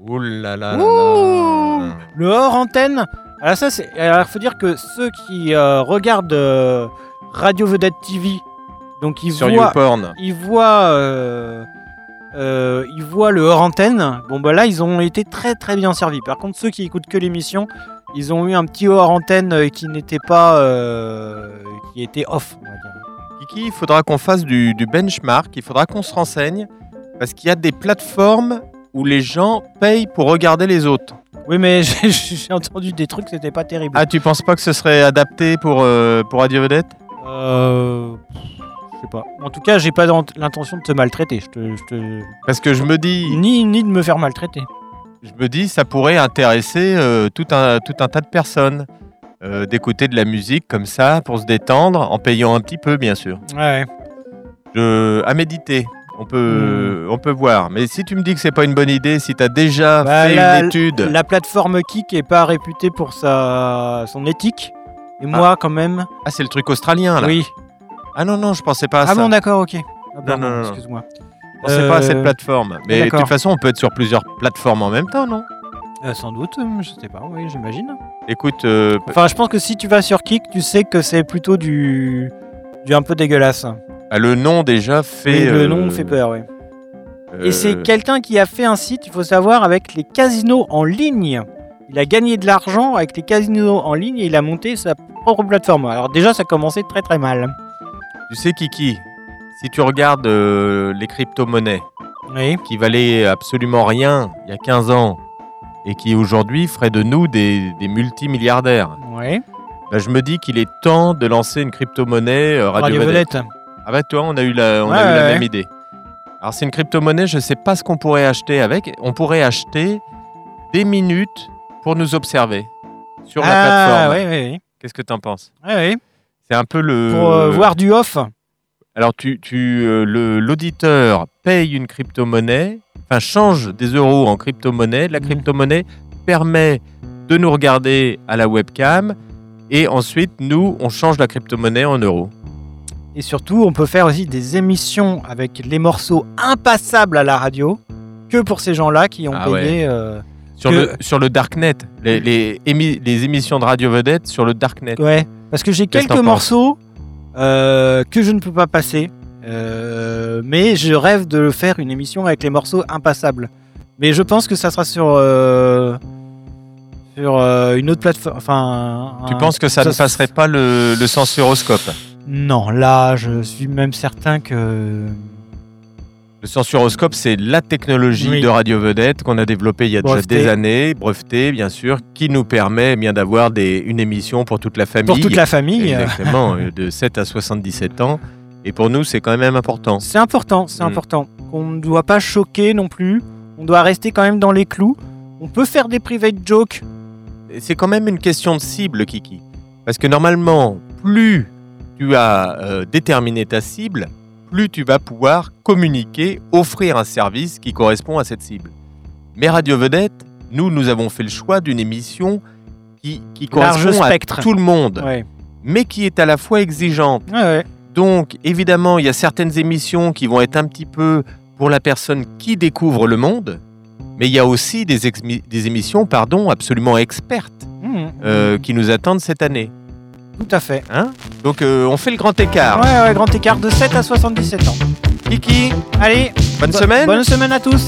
Ouh là là là Ouh, là. le hors antenne. Alors ça, alors faut dire que ceux qui regardent Radio Vedette TV, donc ils Sur voient, YouPorn. ils voient le hors antenne. Bon bah là, ils ont été très très bien servis. Par contre, ceux qui écoutent que l'émission, ils ont eu un petit hors antenne qui n'était pas, qui était off, on va dire. Kiki, il faudra qu'on fasse du benchmark, il faudra qu'on se renseigne, parce qu'il y a des plateformes où les gens payent pour regarder les autres. Oui, mais j'ai entendu des trucs, c'était pas terrible. Ah, tu penses pas que ce serait adapté pour Radio Vedette ? Je sais pas. En tout cas, j'ai pas l'intention de te maltraiter. Parce que je me dis, Ni de me faire maltraiter. ça pourrait intéresser tout un tas de personnes. D'écouter de la musique comme ça pour se détendre en payant un petit peu, bien sûr. Ouais. À méditer, on peut voir. Mais si tu me dis que c'est pas une bonne idée, si tu as déjà fait une étude. La plateforme Kik est pas réputée pour son éthique. Et moi, quand même. Ah, c'est le truc australien là. Oui. Ah non, je pensais pas à ça. Ah bon, d'accord, ok. Ah, pardon, non. excuse-moi. Je pensais pas à cette plateforme. Mais de d'accord. toute façon, on peut être sur plusieurs plateformes en même temps, non ? Sans doute, je sais pas, oui, j'imagine. Écoute, Enfin, je pense que si tu vas sur Kik, tu sais que c'est plutôt du un peu dégueulasse. le nom déjà fait. Et le nom fait peur, oui. Et c'est quelqu'un qui a fait un site, il faut savoir, avec les casinos en ligne. Il a gagné de l'argent avec les casinos en ligne et il a monté sa propre plateforme. Alors déjà, ça commençait très très mal. Tu sais, Kiki, si tu regardes les crypto-monnaies Oui. qui valaient absolument rien il y a 15 ans et qui aujourd'hui feraient de nous des multimilliardaires, Ouais. bah, je me dis qu'il est temps de lancer une crypto-monnaie Radio Vedette. Ah bah toi, on a eu la même idée. Alors c'est une crypto-monnaie, je ne sais pas ce qu'on pourrait acheter avec. On pourrait acheter des minutes pour nous observer sur la plateforme. Oui. Qu'est-ce que tu en penses ? Oui. C'est un peu le... Pour voir du off. Alors l'auditeur paye une crypto-monnaie, enfin change des euros en crypto-monnaie. La crypto-monnaie permet de nous regarder à la webcam et ensuite nous on change la crypto-monnaie en euros. Et surtout, on peut faire aussi des émissions avec les morceaux impassables à la radio que pour ces gens-là qui ont payé. Sur le Darknet, les émissions de Radio Vedette sur le Darknet. Ouais, parce que j'ai quelques morceaux que je ne peux pas passer, mais je rêve de faire une émission avec les morceaux impassables. Mais je pense que ça sera sur une autre plateforme. Tu penses que ça ne passerait pas le censuroscope ? Non, là, je suis même certain que... Le censuroscope, c'est la technologie de Radio Vedette qu'on a développée il y a déjà des années, brevetée bien sûr, qui nous permet bien d'avoir une émission pour toute la famille. Pour toute la famille. Exactement, de 7 à 77 ans. Et pour nous, c'est quand même important. C'est important. On ne doit pas choquer non plus. On doit rester quand même dans les clous. On peut faire des private jokes. Et c'est quand même une question de cible, Kiki. Parce que normalement, plus tu as déterminé ta cible, plus tu vas pouvoir communiquer, offrir un service qui correspond à cette cible. Mais Radio Vedette, nous avons fait le choix d'une émission qui correspond à tout le monde, mais qui est à la fois exigeante. Donc, évidemment, il y a certaines émissions qui vont être un petit peu pour la personne qui découvre le monde, mais il y a aussi des émissions absolument expertes qui nous attendent cette année. Tout à fait. Donc on fait le grand écart. Ouais, grand écart de 7 à 77 ans. Kiki, allez, bonne semaine. Bonne semaine à tous.